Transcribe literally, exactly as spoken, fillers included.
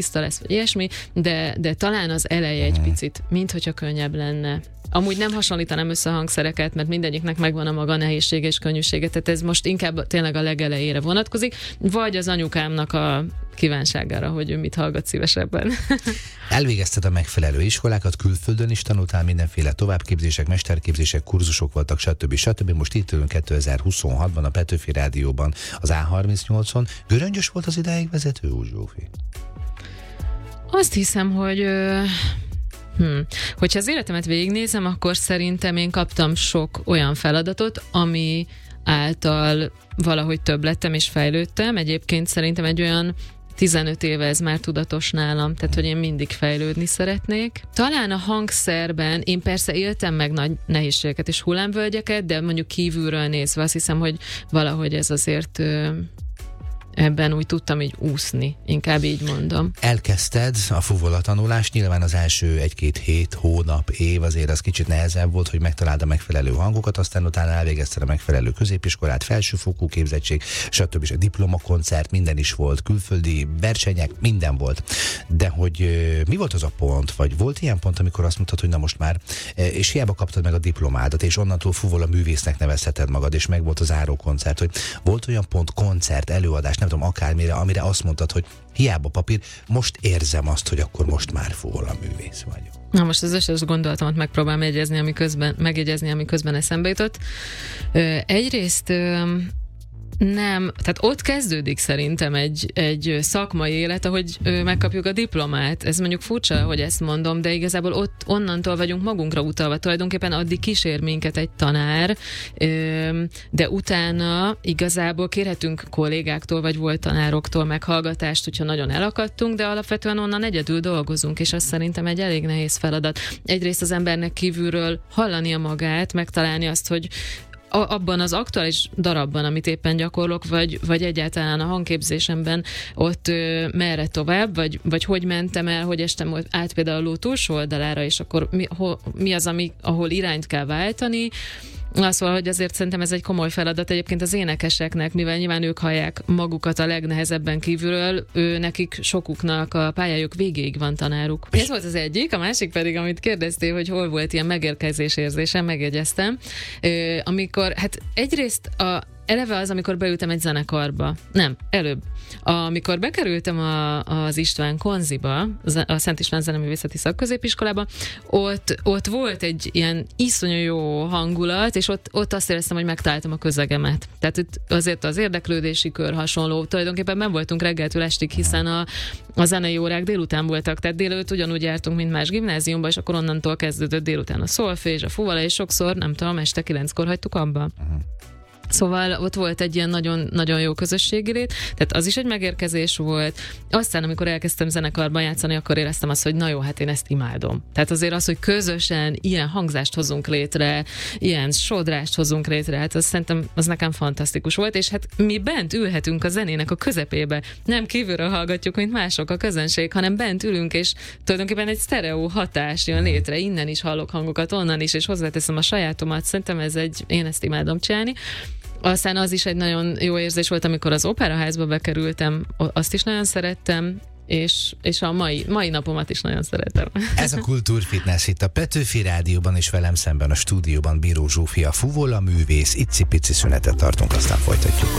tiszta lesz, vagy ilyesmi, de, de talán az eleje egy picit, minthogyha könnyebb lenne. Amúgy nem hasonlítanám össze a hangszereket, mert mindegyiknek megvan a maga nehézsége és könnyűsége, tehát ez most inkább tényleg a legelejére vonatkozik, vagy az anyukámnak a kívánságára, hogy ő mit hallgat szívesebben. Elvégezted a megfelelő iskolákat, külföldön is tanultál, mindenféle továbbképzések, mesterképzések, kurzusok voltak, stb. stb. Most itt ülünk kétezer-huszonhatban a Petőfi Rádióban, az á harmincnyolcon. Göröngyös volt az idáig vezető út, Zsófi? Azt hiszem, hogy... Hmm. Hogyha az életemet végignézem, akkor szerintem én kaptam sok olyan feladatot, ami által valahogy több lettem és fejlődtem. Egyébként szerintem egy olyan tizenöt éve ez már tudatos nálam, tehát hogy én mindig fejlődni szeretnék. Talán a hangszerben én persze éltem meg nagy nehézségeket és hullámvölgyeket, de mondjuk kívülről nézve azt hiszem, hogy valahogy ez azért... ebben úgy tudtam így úszni, inkább így mondom. Elkezdted a fuvolatanulást, nyilván az első egy-két hét, hónap, év azért az kicsit nehezebb volt, hogy megtaláld a megfelelő hangokat, aztán utána elvégezted a megfelelő középiskolát, felsőfokú képzettség, stb. A diplomakoncert, minden is volt, külföldi versenyek, minden volt. De hogy mi volt az a pont, vagy volt ilyen pont, amikor azt mondtad, hogy na most már, és hiába kaptad meg a diplomádat, és onnantól fuvola művésznek nevezheted magad, és meg volt az zárókoncert, hogy volt olyan pont, koncert, előadás, nem tudom, akármire, amire azt mondtad, hogy hiába papír, most érzem azt, hogy akkor most már fuvola művész vagyok. Na most az összes gondolatomat megpróbálom jegyezni, ami közben, megjegyezni, ami közben eszembe jutott. Ö, egyrészt ö, nem, tehát ott kezdődik szerintem egy, egy szakmai élet, ahogy ö, megkapjuk a diplomát. Ez mondjuk furcsa, hogy ezt mondom, de igazából ott onnantól vagyunk magunkra utalva. Tulajdonképpen addig kísér minket egy tanár, ö, de utána igazából kérhetünk kollégáktól, vagy volt tanároktól meghallgatást, hogyha nagyon elakadtunk, de alapvetően onnan egyedül dolgozunk, és az szerintem egy elég nehéz feladat. Egyrészt az embernek kívülről hallania magát, megtalálni azt, hogy abban az aktuális darabban, amit éppen gyakorlok, vagy, vagy egyáltalán a hangképzésemben ott ö, merre tovább, vagy, vagy hogy mentem el, hogy estem át például a ló túlsó oldalára, és akkor mi, ho, mi az, ami, ahol irányt kell váltani. Azt mondja, hogy azért szerintem ez egy komoly feladat egyébként az énekeseknek, mivel nyilván ők hallják magukat a legnehezebben kívülről, ő, nekik sokuknak a pályájuk végéig van tanáruk. Ez volt az egyik, a másik pedig, amit kérdeztél, hogy hol volt ilyen megérkezés érzésem, megjegyeztem. Ö, amikor, hát egyrészt a eleve az, amikor beültem egy zenekarba. Nem, előbb. Amikor bekerültem a, az István Konziba, a Szent István Zeneművészeti Szakközépiskolába, ott, ott volt egy ilyen iszonyú jó hangulat, és ott, ott azt éreztem, hogy megtaláltam a közegemet. Tehát itt azért az érdeklődési kör hasonló. Tulajdonképpen nem voltunk reggeltől estig, hiszen a, a zenei órák délután voltak, tehát délelőtt ugyanúgy jártunk, mint más gimnáziumban, és akkor onnantól kezdődött délután a szolfés, a fuvala, és sokszor, nem tudom, este kilenckor hagytuk abba. Szóval ott volt egy ilyen nagyon, nagyon jó közösségi lét, tehát az is egy megérkezés volt. Aztán, amikor elkezdtem zenekarban játszani, akkor éreztem azt, hogy na jó, hát én ezt imádom. Tehát azért az, hogy közösen ilyen hangzást hozunk létre, ilyen sodrást hozunk létre, hát az szerintem az nekem fantasztikus volt, és hát mi bent ülhetünk a zenének a közepébe. Nem kívülről hallgatjuk, mint mások a közönség, hanem bent ülünk, és tulajdonképpen egy sztereó hatás jön létre. Innen is hallok hangokat, onnan is, és hozzáteszem a sajátomat. Szerintem ez egy, én ezt imádom csinálni. Aztán az is egy nagyon jó érzés volt, amikor az Operaházba bekerültem, azt is nagyon szerettem, és, és a mai, mai napomat is nagyon szeretem. Ez a Kultúrfitness itt a Petőfi Rádióban, és velem szemben a stúdióban Bíró Zsófi, a fuvola művész. Icipici szünetet tartunk, aztán folytatjuk.